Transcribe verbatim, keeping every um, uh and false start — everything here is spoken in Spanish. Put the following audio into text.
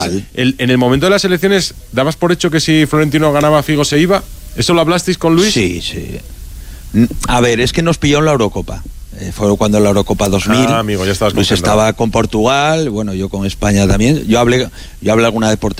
El, en el momento de las elecciones, ¿dabas por hecho que si Florentino ganaba, Figo se iba? ¿Eso lo hablasteis con Luis? Sí, sí. A ver, es que nos pilló en la Eurocopa. Eh, fue cuando la Eurocopa dos mil. Ah, amigo, ya estabas Luis contento. estaba con Portugal, bueno, yo con España también. Yo hablé, yo hablé alguna vez por